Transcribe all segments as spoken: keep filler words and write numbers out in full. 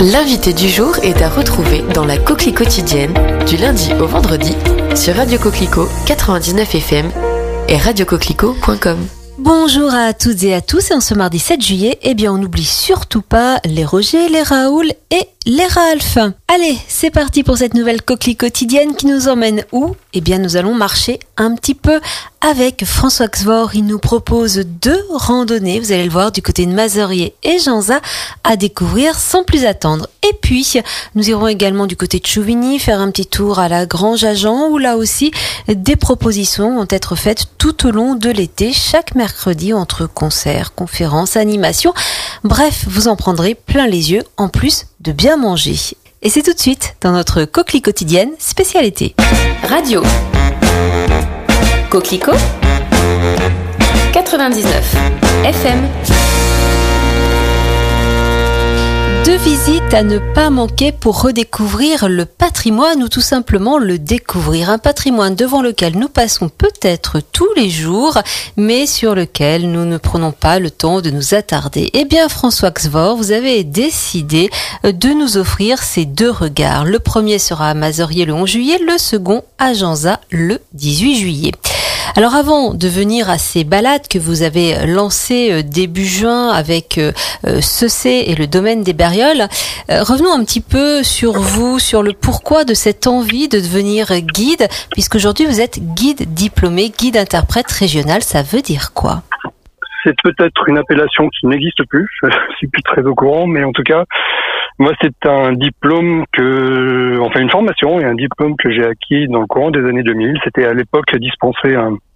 L'invité du jour est à retrouver dans la Coquelie quotidienne du lundi au vendredi sur Radio Coquelicot quatre-vingt-dix-neuf F M et radio coquelicot point com. Bonjour à toutes et à tous, et en ce mardi sept juillet, eh bien on n'oublie surtout pas les Roger, les Raoul et les Ralph. Allez, c'est parti pour cette nouvelle Coquelie quotidienne qui nous emmène où ? Eh bien nous allons marcher un petit peu avec François Xvor. Il nous propose deux randonnées, vous allez le voir, du côté de Mazerier et Janzat à découvrir sans plus attendre. Et puis, nous irons également du côté de Chouvigny faire un petit tour à la Grange à Jean, où là aussi, des propositions vont être faites tout au long de l'été, chaque mercredi, entre concerts, conférences, animations. Bref, vous en prendrez plein les yeux, en plus de bien manger. Et c'est tout de suite dans notre Coquelie quotidienne spécialité. Radio Coquelicot quatre-vingt-dix-neuf F M. Deux visites à ne pas manquer pour redécouvrir le patrimoine ou tout simplement le découvrir. Un patrimoine devant lequel nous passons peut-être tous les jours, mais sur lequel nous ne prenons pas le temps de nous attarder. Eh bien, François Xvor, vous avez décidé de nous offrir ces deux regards. Le premier sera à Mazerier le onze juillet, le second à Janzat le dix-huit juillet. Alors avant de venir à ces balades que vous avez lancées début juin avec euh, Cessé et le domaine des Bérioles, euh, revenons un petit peu sur vous, sur le pourquoi de cette envie de devenir guide, puisqu'aujourd'hui vous êtes guide diplômé, guide interprète régional. Ça veut dire quoi ? C'est peut-être une appellation qui n'existe plus, je suis plus très au courant, mais en tout cas, moi c'est un diplôme que, enfin une formation et un diplôme que j'ai acquis dans le courant des années deux mille. C'était à l'époque dispensé,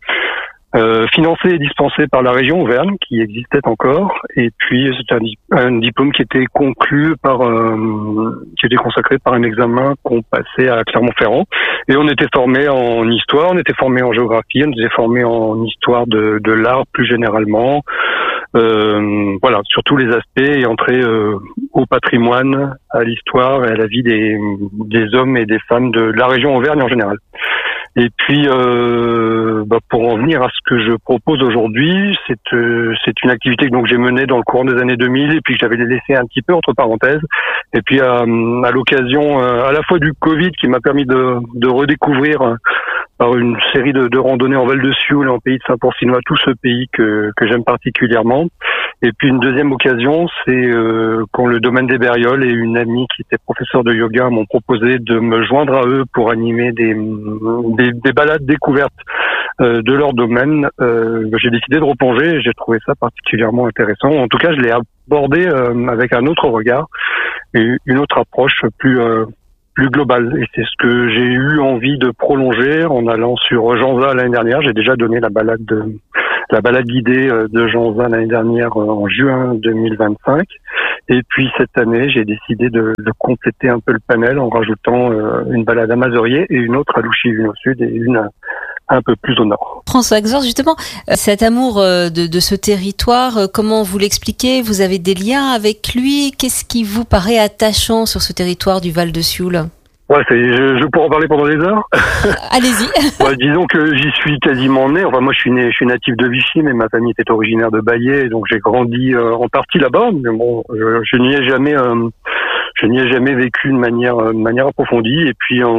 euh, financé et dispensé par la région Auvergne, qui existait encore, et puis c'était un, un diplôme qui était conclu par, euh, qui était consacré par un examen qu'on passait à Clermont-Ferrand, et on était formé en histoire, on était formé en géographie, on était formé en histoire de, de l'art plus généralement. Euh, voilà, sur tous les aspects et entrer euh, au patrimoine, à l'histoire et à la vie des, des hommes et des femmes de la région Auvergne en général. Et puis, euh, bah, pour en venir à ce que je propose aujourd'hui, c'est, euh, c'est une activité que donc j'ai menée dans le courant des années deux mille et puis que j'avais laissé un petit peu entre parenthèses. Et puis à, à l'occasion euh, à la fois du Covid qui m'a permis de, de redécouvrir euh, par une série de, de randonnées en Val de Sioule et en pays de Saint-Pourcinois, tout ce pays que, que j'aime particulièrement. Et puis une deuxième occasion, c'est euh, quand le domaine des Bérioles et une amie qui était professeure de yoga m'ont proposé de me joindre à eux pour animer des, des, des balades découvertes euh, de leur domaine. Euh, j'ai décidé de replonger et j'ai trouvé ça particulièrement intéressant. En tout cas, je l'ai abordé euh, avec un autre regard et une autre approche plus... Euh, plus global. Et c'est ce que j'ai eu envie de prolonger en allant sur Janzat l'année dernière. J'ai déjà donné la balade de, la balade guidée de Janzat l'année dernière en juin deux mille vingt-cinq. Et puis cette année, j'ai décidé de, de compléter un peu le panel en rajoutant euh, une balade à Mazerier et une autre à Louchy, une au sud et une à, un peu plus au nord. François Xvor, justement, cet amour de, de ce territoire, comment vous l'expliquez ? Vous avez des liens avec lui ? Qu'est-ce qui vous paraît attachant sur ce territoire du Val de Sioule ? Ouais, c'est, je, je pourrais en parler pendant des heures. Allez-y. Ouais, disons que j'y suis quasiment né. Enfin, moi, je suis né, je suis natif de Vichy, mais ma famille était originaire de Baillet, donc j'ai grandi euh, en partie là-bas. Mais bon, je, je n'y ai jamais, euh, je n'y ai jamais vécu de manière, de manière approfondie. Et puis, euh,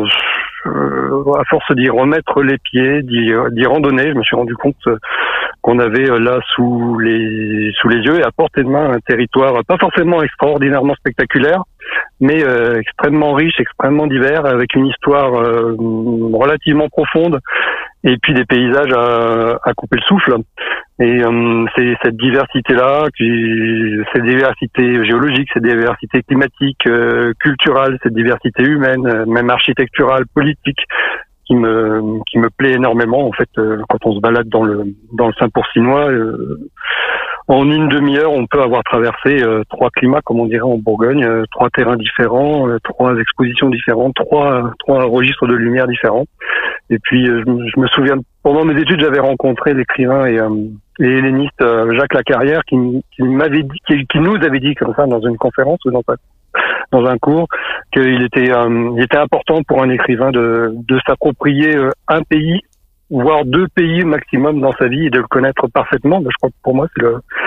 à force d'y remettre les pieds, d'y, d'y randonner, je me suis rendu compte qu'on avait là sous les, sous les yeux et à portée de main un territoire pas forcément extraordinairement spectaculaire, mais euh, extrêmement riche, extrêmement divers, avec une histoire euh, relativement profonde et puis des paysages à, à couper le souffle. Et euh, c'est cette diversité-là, qui, cette diversité géologique, cette diversité climatique, euh, culturelle, cette diversité humaine, euh, même architecturale, politique, qui me qui me plaît énormément. En fait, euh, quand on se balade dans le dans le Saint-Pourcinois, euh, en une demi-heure, on peut avoir traversé euh, trois climats, comme on dirait en Bourgogne, euh, trois terrains différents, euh, trois expositions différentes, trois trois registres de lumière différents. Et puis, euh, je, je me souviens, pendant mes études, j'avais rencontré l'écrivain et, euh, et helléniste euh, Jacques Lacarrière, qui, qui m'avait dit, qui, qui nous avait dit comme ça dans une conférence ou dans, dans un cours, qu'il était, euh, il était important pour un écrivain de, de s'approprier euh, un pays, voire deux pays maximum dans sa vie et de le connaître parfaitement. Je crois que pour moi, c'est le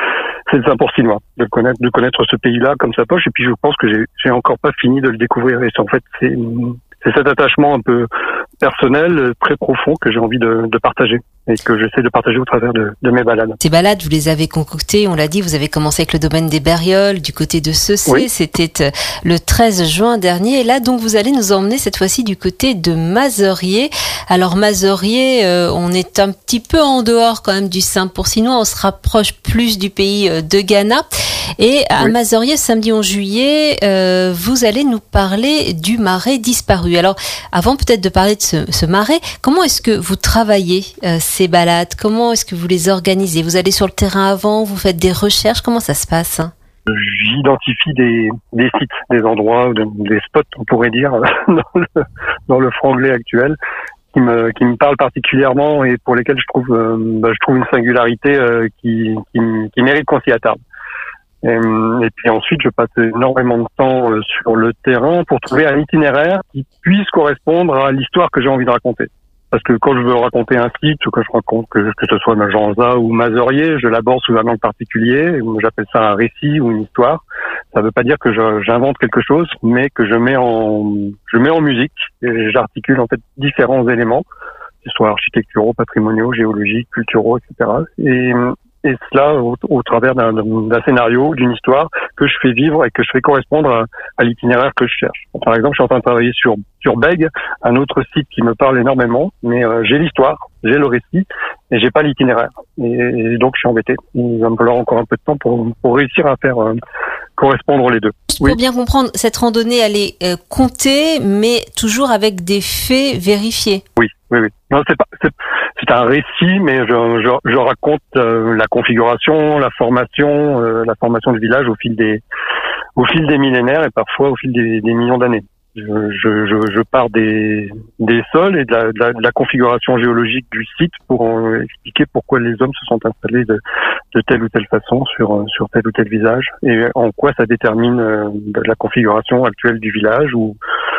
c'est le Saint-Pourcinois, de connaître, de connaître ce pays-là comme sa poche. Et puis je pense que j'ai, j'ai encore pas fini de le découvrir. Et c'est, en fait, c'est, c'est cet attachement un peu personnel, très profond, que j'ai envie de, de partager et que j'essaie de partager au travers de, de mes balades. Ces balades, vous les avez concoctées, on l'a dit, vous avez commencé avec le domaine des Berrioles, du côté de Ceussé, oui. C'était le treize juin dernier, et là donc vous allez nous emmener cette fois-ci du côté de Mazeriers. Alors Mazeriers, euh, on est un petit peu en dehors quand même du Saint-Pourcinois, on se rapproche plus du pays de Ghana, et à oui. Mazeriers, samedi onze juillet, euh, vous allez nous parler du marais disparu. Alors avant peut-être de parler de ce, ce marais, comment est-ce que vous travaillez euh, ces balades? Comment est-ce que vous les organisez? Vous allez sur le terrain avant, vous faites des recherches, comment ça se passe? J'identifie des, des sites, des endroits, des spots, on pourrait dire, dans le, dans le franglais actuel, qui me, qui me parlent particulièrement et pour lesquels je trouve, euh, bah, je trouve une singularité euh, qui, qui, qui mérite qu'on s'y attarde. Et, et puis ensuite, je passe énormément de temps euh, sur le terrain pour trouver un itinéraire qui puisse correspondre à l'histoire que j'ai envie de raconter. Parce que quand je veux raconter un site, ou que je raconte que, que ce soit Magenza ou Mazeriers, je l'aborde sous un angle particulier. J'appelle ça un récit ou une histoire. Ça ne veut pas dire que je, j'invente quelque chose, mais que je mets en, je mets en musique et j'articule en fait différents éléments, que ce soit architecturaux, patrimoniaux, géologiques, culturaux, et cetera. Et, et cela au, au travers d'un, d'un scénario, d'une histoire que je fais vivre et que je fais correspondre à, à l'itinéraire que je cherche. Par exemple, je suis en train de travailler sur sur Bègue, un autre site qui me parle énormément, mais euh, j'ai l'histoire, j'ai le récit et j'ai pas l'itinéraire. Et, et donc je suis embêté. Il va me falloir encore un peu de temps pour pour réussir à faire euh, correspondre les deux. Pour oui. bien comprendre, cette randonnée elle est euh, comptée, mais toujours avec des faits vérifiés. Oui, oui, oui. Non, c'est pas, c'est, c'est un récit, mais je, je, je raconte euh, la configuration, la formation, euh, la formation du village au fil des, au fil des millénaires et parfois au fil des, des millions d'années. Je, je, je, je pars des, des sols et de la, de, la, de la configuration géologique du site pour en expliquer pourquoi les hommes se sont installés de, de telle ou telle façon sur, sur tel ou tel visage et en quoi ça détermine euh, la configuration actuelle du village ou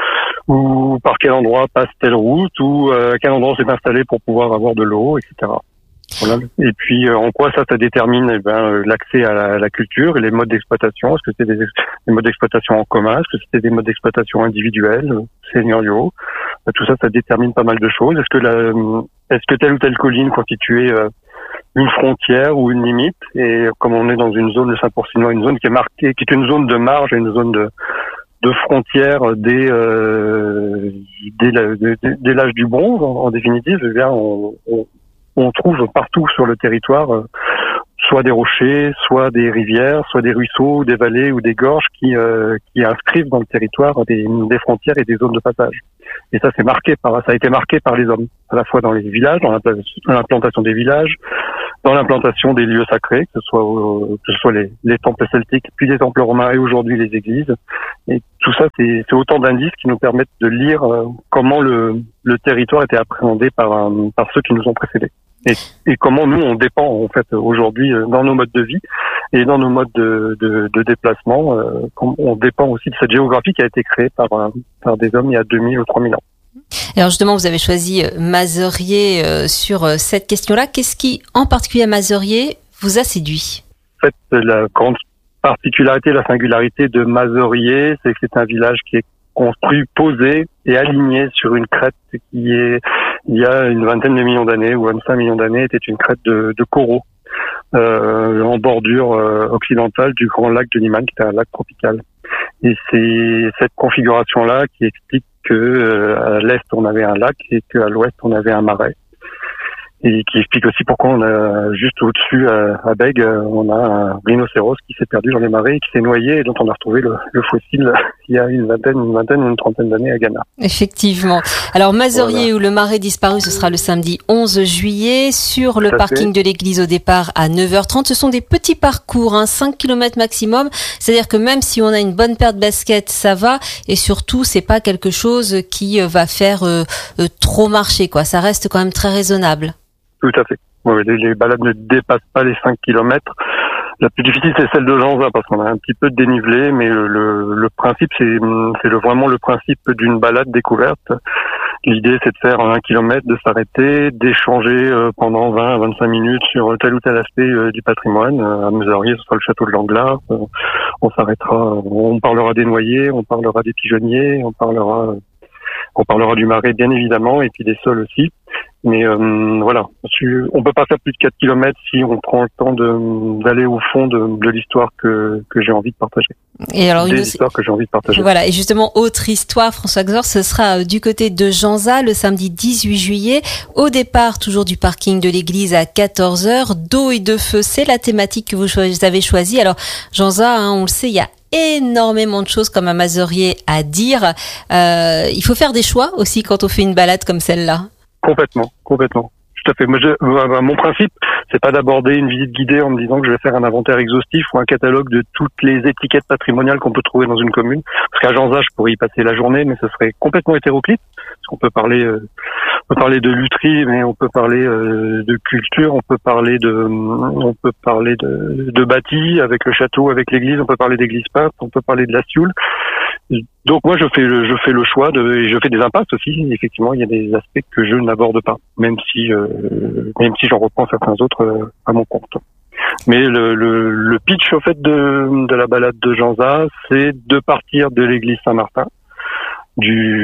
ou par quel endroit passe telle route, ou euh, à quel endroit on s'est installé pour pouvoir avoir de l'eau, et cetera. Voilà. Et puis euh, en quoi ça, ça détermine eh ben, euh, l'accès à la, à la culture et les modes d'exploitation. Est-ce que c'est des, des modes d'exploitation en commun? Est-ce que c'était des modes d'exploitation individuels, seigneuriaux? euh, Tout ça, ça détermine pas mal de choses. Est-ce que la, est-ce que telle ou telle colline constituait euh, une frontière ou une limite? Et comme on est dans une zone de Saint-Pourcinois, une zone qui est marquée, qui est une zone de marge et une zone de de frontières dès, euh, dès, la, dès, dès l'âge du bronze, en, en définitive, eh bien, on, on, on trouve partout sur le territoire euh, soit des rochers, soit des rivières, soit des ruisseaux, des vallées ou des gorges qui, euh, qui inscrivent dans le territoire des, des frontières et des zones de passage. Et ça, c'est marqué par, ça a été marqué par les hommes, à la fois dans les villages, dans l'implantation des villages, dans l'implantation des lieux sacrés, que ce soit, euh, que ce soit les, les temples celtiques, puis les temples romains et aujourd'hui les églises. Et tout ça, c'est, c'est autant d'indices qui nous permettent de lire euh, comment le, le territoire était appréhendé par, euh, par ceux qui nous ont précédés. Et, et comment nous, on dépend en fait aujourd'hui euh, dans nos modes de vie et dans nos modes de, de, de déplacement. Euh, on dépend aussi de cette géographie qui a été créée par, euh, par des hommes il y a deux mille ou trois mille ans. Alors justement, vous avez choisi Mazeriers euh, sur euh, cette question-là. Qu'est-ce qui, en particulier à Mazeriers, vous a séduit? En fait, la grande particularité, la singularité de Mazeriers, c'est que c'est un village qui est construit, posé et aligné sur une crête qui est, il y a une vingtaine de millions d'années ou vingt-cinq millions d'années, était une crête de, de coraux euh, en bordure euh, occidentale du grand lac de Niman, qui est un lac tropical. Et c'est cette configuration-là qui explique que euh, à l'est on avait un lac et qu'à l'ouest on avait un marais. Et qui explique aussi pourquoi on a juste au-dessus à, à Bègue, on a un rhinocéros qui s'est perdu dans les marais et qui s'est noyé et dont on a retrouvé le, le fossile il y a une vingtaine, une vingtaine, une trentaine d'années à Ghana. Effectivement. Alors Mazeriers voilà. Où le marais disparu, ce sera le samedi onze juillet sur le parking de l'église au départ à neuf heures trente. Ce sont des petits parcours, hein, cinq kilomètres maximum. C'est-à-dire que même si on a une bonne paire de baskets, ça va. Et surtout, c'est pas quelque chose qui va faire euh, euh, trop marcher, quoi. Ça reste quand même très raisonnable. Tout à fait. Oui, les, les balades ne dépassent pas les cinq kilomètres. La plus difficile, c'est celle de Janza, parce qu'on a un petit peu de dénivelé, mais le, le, le principe, c'est, c'est le, vraiment le principe d'une balade découverte. L'idée, c'est de faire un kilomètre, de s'arrêter, d'échanger pendant vingt à vingt-cinq minutes sur tel ou tel aspect du patrimoine. À Meuzeriez, ce sera le château de Langlard. On s'arrêtera, on parlera des noyers, on parlera des pigeonniers, on parlera, on parlera du marais, bien évidemment, et puis des sols aussi. Mais euh, voilà, on peut pas faire plus de quatre kilomètres si on prend le temps de, d'aller au fond de, de l'histoire que, que j'ai envie de partager. Et alors, Des une histoires que j'ai envie de partager. Voilà, et justement, autre histoire, François Xor, ce sera du côté de Janzat, le samedi dix-huit juillet. Au départ, toujours du parking de l'église à quatorze heures. D'eau et de feu, c'est la thématique que vous avez choisie. Alors, Janzat, hein, on le sait, il y a énormément de choses comme à Meuzeriez à dire. Euh, il faut faire des choix aussi quand on fait une balade comme celle-là. Complètement, complètement. Tout à fait. Moi, je, mon principe, c'est pas d'aborder une visite guidée en me disant que je vais faire un inventaire exhaustif ou un catalogue de toutes les étiquettes patrimoniales qu'on peut trouver dans une commune. Parce qu'à Janzat, je pourrais y passer la journée, mais ce serait complètement hétéroclite. Parce qu'on peut parler, euh, on peut parler de lutherie, mais on peut parler euh, de culture, on peut parler de, on peut parler de, de bâti avec le château, avec l'église, on peut parler d'église peinte, on peut parler de la Sioule. Donc moi je fais le, je fais le choix de, et je fais des impasses aussi. Effectivement, il y a des aspects que je n'aborde pas, même si euh, même si j'en reprends certains autres euh, à mon compte. Mais le, le, le pitch au fait de, de la balade de Janzat, c'est de partir de l'église Saint-Martin, du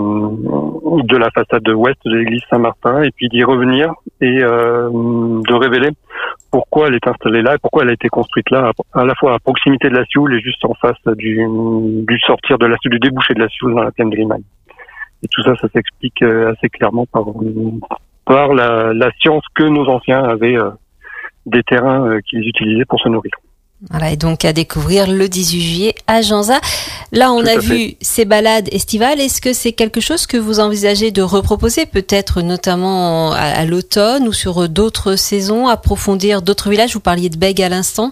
de la façade ouest de l'église Saint-Martin, et puis d'y revenir et euh, de révéler pourquoi elle est installée là et pourquoi elle a été construite là, à la fois à proximité de la Sioule et juste en face du, du sortir de la Sioule, du débouché de la Sioule dans la plaine de Limagne. Et tout ça, ça s'explique assez clairement par par la, la science que nos anciens avaient euh, des terrains euh, qu'ils utilisaient pour se nourrir. Voilà, et donc à découvrir le dix-huit juillet à Janzat. Là, on Tout a vu fait. ces balades estivales. Est-ce que c'est quelque chose que vous envisagez de reproposer, peut-être notamment à, à l'automne ou sur d'autres saisons, approfondir d'autres villages? Vous parliez de Bègue à l'instant.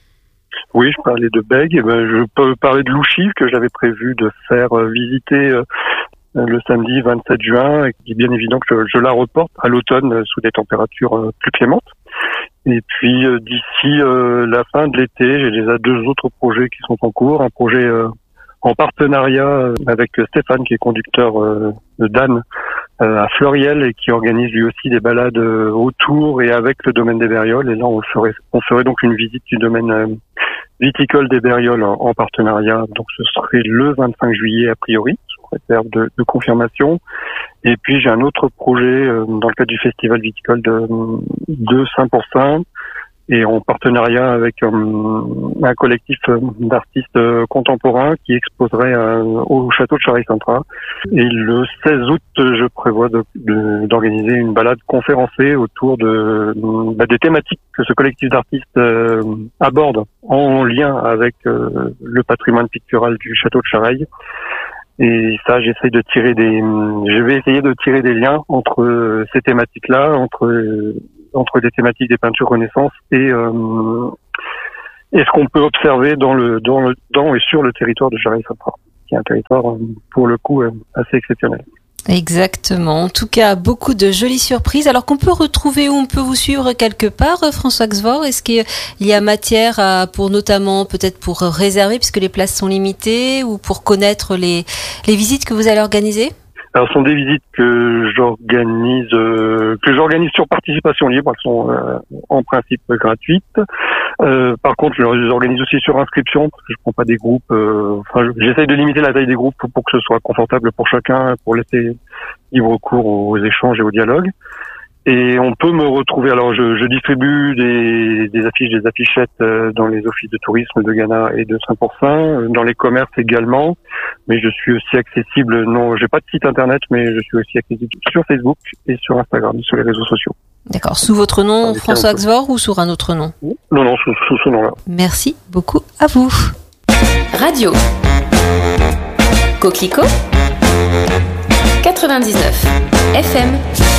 Oui, je parlais de Bègue. Eh ben, je peux parler de Louchiv que j'avais prévu de faire visiter euh, le samedi vingt-sept juin, et qui est bien évident que je, je la reporte à l'automne euh, sous des températures euh, plus clémentes. Et puis euh, d'ici euh, la fin de l'été, j'ai déjà deux autres projets qui sont en cours. Un projet euh, en partenariat avec Stéphane, qui est conducteur euh, de d'âne euh, à Fleuriel et qui organise lui aussi des balades euh, autour et avec le domaine des Bérioles. Et là, on ferait, on ferait donc une visite du domaine euh, viticole des Bérioles en, en partenariat. Donc ce serait le vingt-cinq juillet a priori, sous réserve de, de confirmation. Et puis j'ai un autre projet euh, dans le cadre du festival viticole de, de Saint-Pourçain et en partenariat avec euh, un collectif d'artistes euh, contemporains qui exposerait euh, au château de Charry-Centrat. Et le seize août, je prévois de, de, d'organiser une balade conférencée autour de bah, des thématiques que ce collectif d'artistes euh, aborde en lien avec euh, le patrimoine pictural du château de Charry. Et ça, j'essaye de tirer des, je vais essayer de tirer des liens entre euh, ces thématiques-là, entre euh, entre des thématiques des peintures Renaissance et euh, et ce qu'on peut observer dans le dans le dans et sur le territoire de Charry-Centrat, qui est un territoire euh, pour le coup euh, assez exceptionnel. Exactement. En tout cas, beaucoup de jolies surprises. Alors qu'on peut retrouver où on peut vous suivre quelque part, François Xor. Est-ce qu'il y a matière à, pour notamment peut-être pour réserver puisque les places sont limitées ou pour connaître les les visites que vous allez organiser? Alors, ce sont des visites que j'organise, euh, que j'organise sur participation libre. Elles sont euh, en principe gratuites. Euh, par contre, je les organise aussi sur inscription parce que je prends pas des groupes. Euh, enfin, j'essaye de limiter la taille des groupes pour, pour que ce soit confortable pour chacun, pour laisser libre cours aux échanges et au dialogue. Et on peut me retrouver. Alors, je, je distribue des, des affiches, des affichettes euh, dans les offices de tourisme de Ghana et de Saint-Pourçain, dans les commerces également. Mais je suis aussi accessible. Non, j'ai pas de site internet, mais je suis aussi accessible sur Facebook et sur Instagram, sur les réseaux sociaux. D'accord. Sous votre nom, François Xor, ou sur un autre nom? Non, non, sous, sous ce nom-là. Merci beaucoup à vous. Radio Coquelicot quatre-vingt-dix-neuf F M.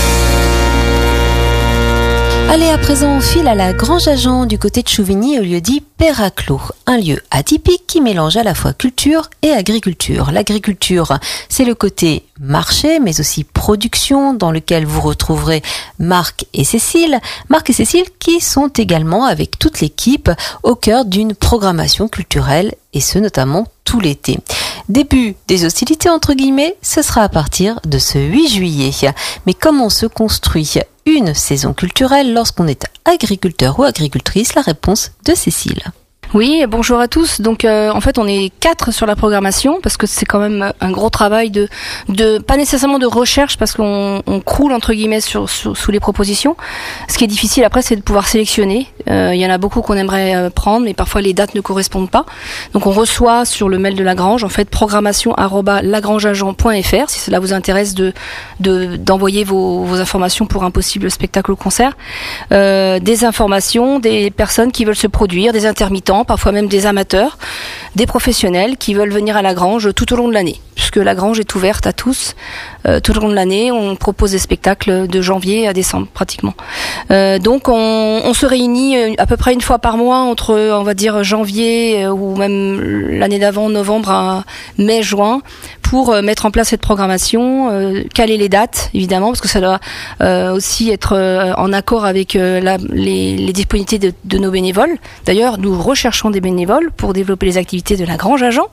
Allez, à présent, on file à la Grange Agent du côté de Chouvigny au lieu dit Perraclos, un lieu atypique qui mélange à la fois culture et agriculture. L'agriculture, c'est le côté marché, mais aussi production, dans lequel vous retrouverez Marc et Cécile. Marc et Cécile qui sont également, avec toute l'équipe, au cœur d'une programmation culturelle, et ce notamment tout l'été. Début des hostilités entre guillemets, ce sera à partir de ce huit juillet. Mais comment se construit une saison culturelle lorsqu'on est agriculteur ou agricultrice? La réponse de Cécile. Oui, bonjour à tous. Donc euh, en fait on est quatre sur la programmation parce que c'est quand même un gros travail de, de pas nécessairement de recherche parce qu'on on croule entre guillemets sur, sur sous les propositions. Ce qui est difficile après c'est de pouvoir sélectionner. Euh, il y en a beaucoup qu'on aimerait euh, prendre mais parfois les dates ne correspondent pas. Donc on reçoit sur le mail de Lagrange en fait programmation arobase lagrangeagent point f r si cela vous intéresse de, de d'envoyer vos, vos informations pour un possible spectacle ou concert. Euh, des informations, des personnes qui veulent se produire, des intermittents, parfois même des amateurs, des professionnels qui veulent venir à Lagrange tout au long de l'année, puisque Lagrange est ouverte à tous euh, tout au long de l'année. On propose des spectacles de janvier à décembre pratiquement. Euh, donc on, on se réunit à peu près une fois par mois entre, on va dire, janvier euh, ou même l'année d'avant, novembre à mai, juin, pour euh, mettre en place cette programmation, euh, caler les dates évidemment, parce que ça doit euh, aussi être euh, en accord avec euh, la, les, les disponibilités de, de nos bénévoles. D'ailleurs, nous recherchons des bénévoles pour développer les activités de Lagrange-Agent.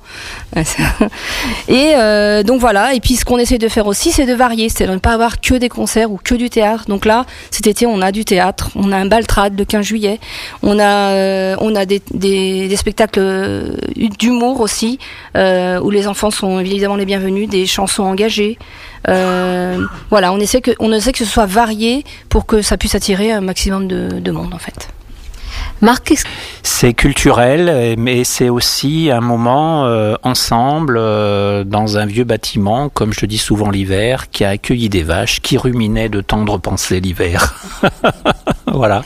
Et euh, donc voilà. Et puis ce qu'on essaie de faire aussi, c'est de varier, c'est de ne pas avoir que des concerts ou que du théâtre. Donc là, cet été, on a du théâtre, on a un baltrade le quinze juillet, on a euh, on a des, des, des spectacles d'humour aussi, euh, où les enfants sont évidemment les bienvenus, des chansons engagées. Euh, voilà, on essaie que on essaie que ce soit varié pour que ça puisse attirer un maximum de, de monde en fait. Marc, c'est culturel, mais c'est aussi un moment euh, ensemble euh, dans un vieux bâtiment, comme je le dis souvent l'hiver, qui a accueilli des vaches qui ruminaient de tendres pensées l'hiver. Voilà.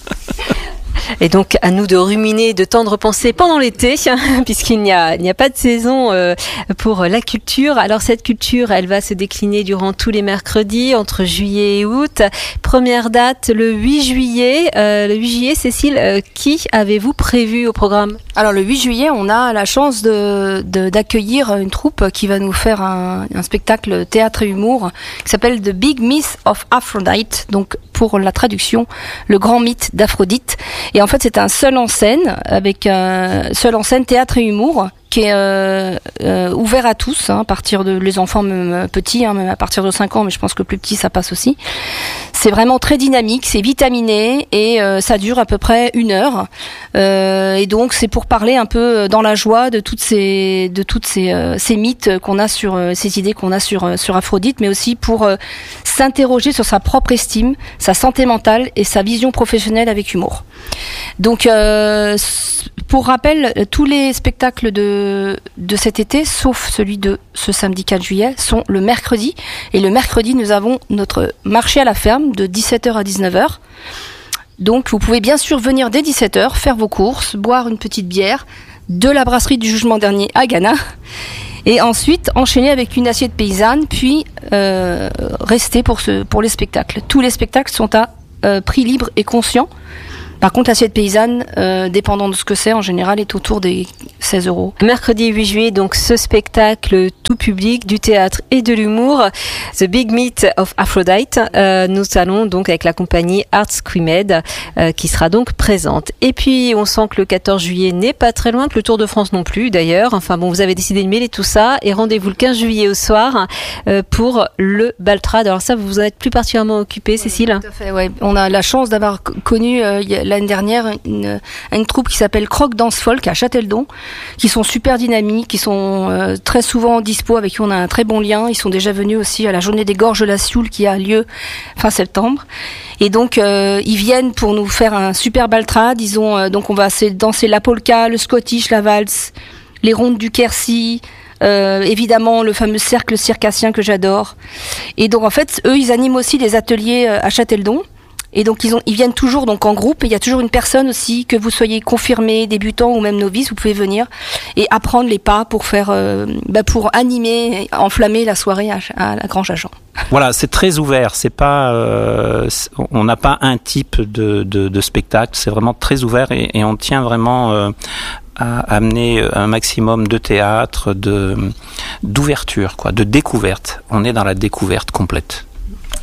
Et donc à nous de ruminer de tendres pensées pendant l'été, puisqu'il n'y a, il n'y a pas de saison euh, pour la culture. Alors cette culture, elle va se décliner durant tous les mercredis, entre juillet et août. Première date, le huit juillet. Euh, le huit juillet, Cécile, euh, qui avez-vous prévu au programme? Alors le huit juillet, on a la chance de, de d'accueillir une troupe qui va nous faire un, un spectacle théâtre et humour qui s'appelle The Big Myth of Aphrodite, donc pour la traduction, le grand mythe d'Aphrodite. Et en fait, c'est un seul en scène avec un seul en scène théâtre et humour qui est euh, euh, ouvert à tous, hein, à partir de les enfants même petits, hein, même à partir de cinq ans, mais je pense que plus petit ça passe aussi. C'est vraiment très dynamique, c'est vitaminé et euh, ça dure à peu près une heure. Euh, et donc c'est pour parler un peu dans la joie de toutes ces de toutes ces, euh, ces mythes qu'on a sur euh, ces idées qu'on a sur euh, sur Aphrodite, mais aussi pour euh, s'interroger sur sa propre estime, sa santé mentale et sa vision professionnelle avec humour. Donc euh, pour rappel, tous les spectacles de, de cet été, sauf celui de ce samedi quatre juillet, sont le mercredi. Et le mercredi, nous avons notre marché à la ferme de dix-sept heures à dix-neuf heures. Donc vous pouvez bien sûr venir dès dix-sept heures, faire vos courses, boire une petite bière de la brasserie du Jugement Dernier à Ghana. Et ensuite enchaîner avec une assiette paysanne, puis euh, rester pour, ce, pour les spectacles. Tous les spectacles sont à euh, prix libre et conscient. Par contre, l'assiette paysanne, euh, dépendant de ce que c'est, en général, est autour des seize euros. Mercredi huit juillet, donc ce spectacle tout public, du théâtre et de l'humour, The Big Myth of Aphrodite. Euh, nous allons donc avec la compagnie Arts Squimed, euh, qui sera donc présente. Et puis, on sent que le quatorze juillet n'est pas très loin, que le Tour de France non plus, d'ailleurs. Enfin bon, vous avez décidé de mêler tout ça. Et rendez-vous le quinze juillet au soir euh, pour le Baltrade. Alors ça, vous vous en êtes plus particulièrement occupé, Cécile? Tout à fait, ouais. On a la chance d'avoir connu euh, l'année dernière une, une troupe qui s'appelle Croc Dance Folk à Châteldon, qui sont super dynamiques, qui sont euh, très souvent dispo, avec qui on a un très bon lien. Ils sont déjà venus aussi à la journée des Gorges de la Sioule qui a lieu fin septembre. Et donc euh, ils viennent pour nous faire un super baltrade. Ils ont euh, donc on va danser la polka, le scottish, la valse, les rondes du Quercy. Euh, évidemment le fameux cercle circassien que j'adore. Et donc en fait eux ils animent aussi des ateliers à Châteldon. Et donc ils ont, ils viennent toujours donc en groupe. Et il y a toujours une personne aussi, que vous soyez confirmé, débutant ou même novice, vous pouvez venir et apprendre les pas pour faire, euh, bah pour animer, enflammer la soirée à, à Lagrange-Agent. Voilà, c'est très ouvert. C'est pas, euh, on n'a pas un type de, de, de spectacle. C'est vraiment très ouvert et, et on tient vraiment euh, à amener un maximum de théâtre, de d'ouverture, quoi, de découverte. On est dans la découverte complète.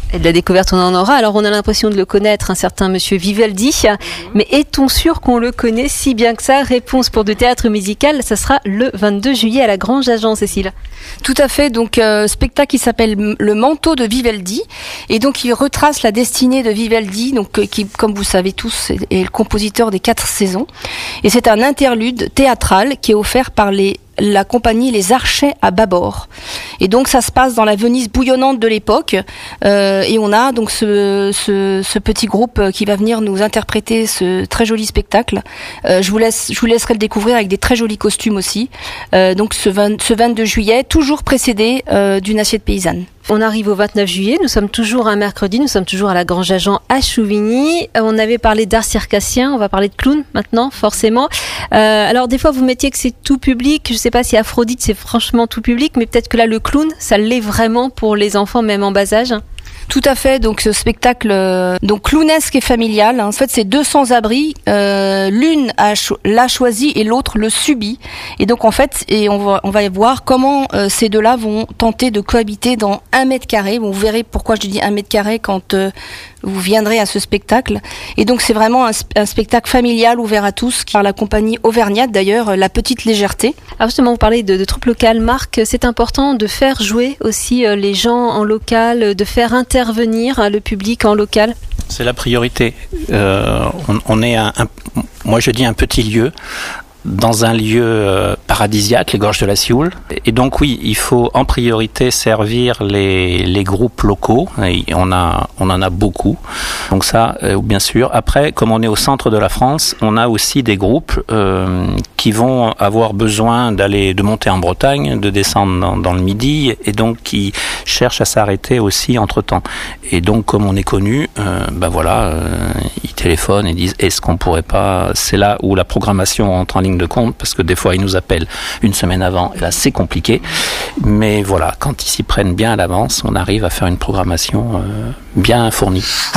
Et de la découverte, on en aura. Alors, on a l'impression de le connaître, un certain monsieur Vivaldi. Mm-hmm. Mais est-on sûr qu'on le connaît si bien que ça? Réponse pour du théâtre musical, ça sera le vingt-deux juillet à la Grange à Jean, Cécile. Tout à fait. Donc, euh, spectacle qui s'appelle Le Manteau de Vivaldi. Et donc, il retrace la destinée de Vivaldi, donc, euh, qui, comme vous savez tous, est, est le compositeur des quatre saisons. Et c'est un interlude théâtral qui est offert par les la compagnie Les Archets à bâbord. Et donc ça se passe dans la Venise bouillonnante de l'époque, euh, et on a donc ce, ce, ce petit groupe qui va venir nous interpréter ce très joli spectacle. Euh, je vous laisse, je vous laisserai le découvrir avec des très jolis costumes aussi. Euh, donc ce, vingt, ce vingt-deux juillet, toujours précédé euh, d'une assiette paysanne. On arrive au vingt-neuf juillet, nous sommes toujours un mercredi, nous sommes toujours à la Grange à Jean à Chouvigny. On avait parlé d'art circassien, on va parler de clown maintenant, forcément. Euh, alors des fois vous mettiez que c'est tout public, je sais pas si Aphrodite c'est franchement tout public, mais peut-être que là le clown, ça l'est vraiment pour les enfants même en bas âge. Tout à fait, donc ce spectacle euh, donc clownesque et familial, hein. En fait c'est deux sans-abri, euh, l'une a cho- l'a choisi et l'autre le subit, et donc en fait et on va on va voir comment euh, ces deux-là vont tenter de cohabiter dans un mètre carré. Bon, vous verrez pourquoi je dis un mètre carré quand euh, vous viendrez à ce spectacle. Et donc c'est vraiment un, un spectacle familial ouvert à tous, par la compagnie auvergnate d'ailleurs, La Petite Légèreté. Alors justement, vous parlez de, de troupes locales, Marc, c'est important de faire jouer aussi euh, les gens en local, de faire intervenir hein, le public en local. C'est la priorité. Euh, on, on est un, un, moi je dis un petit lieu, dans un lieu euh, paradisiaque, les Gorges de la Sioule. Et donc oui, il faut en priorité servir les, les groupes locaux. Et on, a, on en a beaucoup. Donc ça, euh, bien sûr. Après, comme on est au centre de la France, on a aussi des groupes euh, qui vont avoir besoin d'aller, de monter en Bretagne, de descendre dans, dans le Midi, et donc qui cherchent à s'arrêter aussi entre-temps. Et donc, comme on est connu, euh, ben voilà, euh, ils téléphonent et disent « Est-ce qu'on pourrait pas ?» C'est là où la programmation entre en ligne de compte, parce que des fois ils nous appellent une semaine avant, et là c'est compliqué, mais voilà, quand ils s'y prennent bien à l'avance, on arrive à faire une programmation euh, bien fournie.